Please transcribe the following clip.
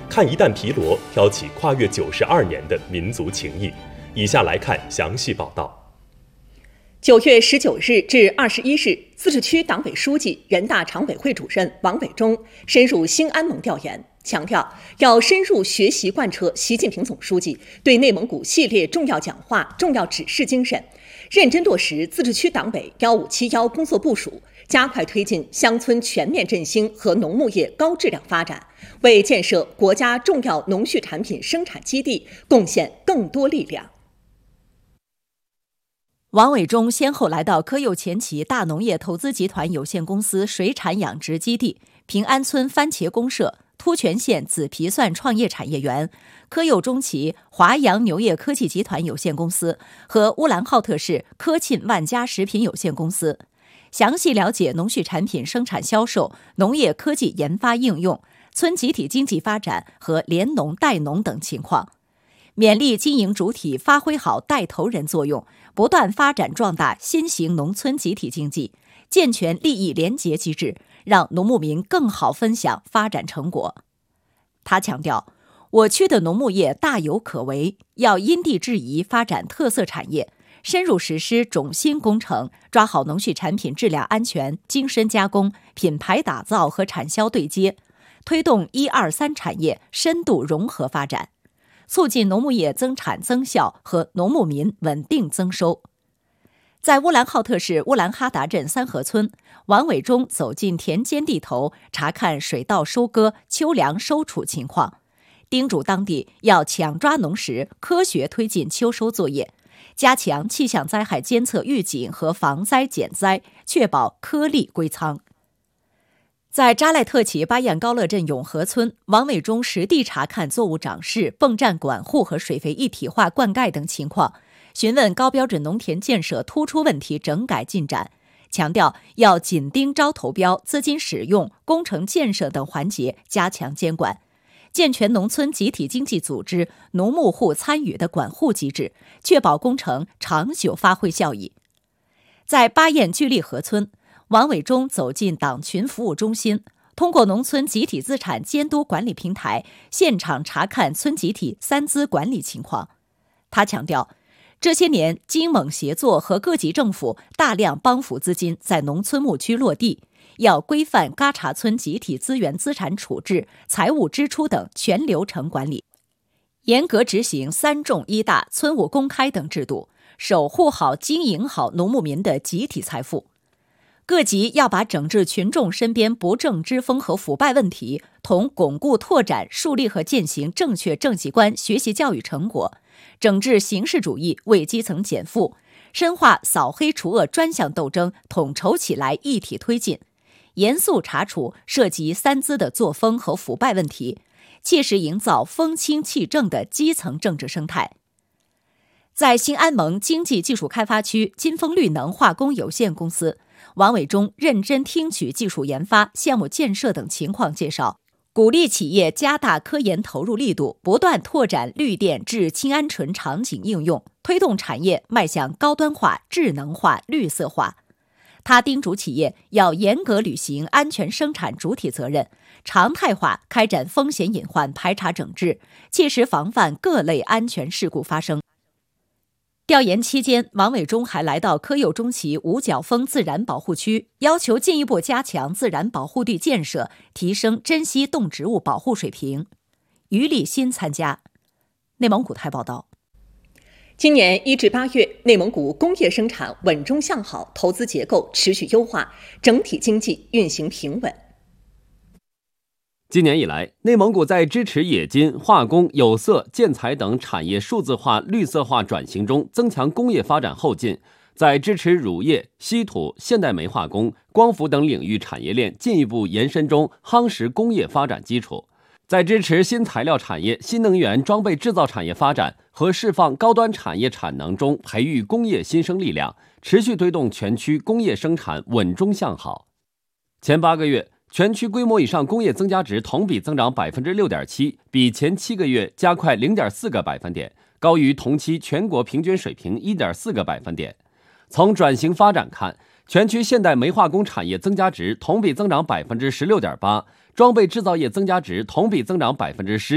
看一担皮螺，挑起跨越92年的民族情谊。以下来看详细报道。 9月19日至21日，自治区党委书记、人大常委会主任王伟忠深入兴安盟调研，强调要深入学习贯彻习近平总书记对内蒙古系列重要讲话、重要指示精神，认真落实自治区党委1571工作部署，加快推进乡村全面振兴和农牧业高质量发展，为建设国家重要农畜产品生产基地贡献更多力量。 王伟忠先后来到科右前旗大农业投资集团有限公司水产养殖基地、平安村番茄公社、突泉县紫皮蒜创业产业园、科右中旗华阳牛业科技集团有限公司和乌兰浩特市科沁万家食品有限公司，详细了解农畜产品生产销售、农业科技研发应用、村集体经济发展和联农带农等情况，勉励经营主体发挥好带头人作用，不断发展壮大新型农村集体经济，健全利益联结机制，让农牧民更好分享发展成果。他强调，我区的农牧业大有可为，要因地制宜发展特色产业，深入实施种新工程，抓好农畜产品质量安全、精深加工、品牌打造和产销对接，推动1、2、3产业深度融合发展，促进农牧业增产增效和农牧民稳定增收。在乌兰浩特市乌兰哈达镇三河村，王伟忠走进田间地头，查看水稻收割、秋粮收储情况，叮嘱当地要抢抓农时，科学推进秋收作业，加强气象灾害监测预警和防灾减灾，确保颗粒归仓。在扎赖特旗巴彦高乐镇永和村，王伟忠实地查看作物长势、泵站管护和水肥一体化灌溉等情况，询问高标准农田建设突出问题整改进展，强调要紧盯招投标、资金使用、工程建设等环节加强监管，健全农村集体经济组织、农牧户参与的管护机制，确保工程长久发挥效益。在巴彦聚力河村，王伟忠走进党群服务中心，通过农村集体资产监督管理平台，现场查看村集体三资管理情况。他强调，这些年经蒙协作和各级政府大量帮扶资金在农村牧区落地，要规范嘎查村集体资源资产处置、财务支出等全流程管理，严格执行3重1大、村务公开等制度，守护好、经营好农牧民的集体财富。各级要把整治群众身边不正之风和腐败问题，同巩固拓展、树立和践行正确政绩观学习教育成果，整治形式主义为基层减负，深化扫黑除恶专项斗争，统筹起来一体推进，严肃查处涉及三资的作风和腐败问题，切实营造风清气正的基层政治生态。在兴安盟经济技术开发区金丰绿能化工有限公司，王伟忠认真听取技术研发、项目建设等情况介绍，鼓励企业加大科研投入力度，不断拓展绿电至氢鹌鹑场景应用，推动产业迈向高端化、智能化、绿色化。他叮嘱企业要严格履行安全生产主体责任，常态化开展风险隐患排查整治，切实防范各类安全事故发生。调研期间，王伟忠还来到科右中旗五角峰自然保护区，要求进一步加强自然保护地建设，提升珍稀动植物保护水平。于立新参加。内蒙古台报道。 今年1至8月，内蒙古工业生产稳中向好，投资结构持续优化，整体经济运行平稳。 今年以来，内蒙古在支持冶金、化工、有色、建材等产业数字化、绿色化转型中增强工业发展后劲，在支持乳业、稀土、现代煤化工、光伏等领域产业链进一步延伸中夯实工业发展基础，在支持新材料产业、新能源装备制造产业发展和释放高端产业产能中培育工业新生力量，持续推动全区工业生产稳中向好。前8个月，全区规模以上工业增加值同比增长 6.7%， 比前7个月加快 0.4个百分点，高于同期全国平均水平 1.4个百分点。从转型发展看，全区现代煤化工产业增加值同比增长 16.8%， 装备制造业增加值同比增长 10%，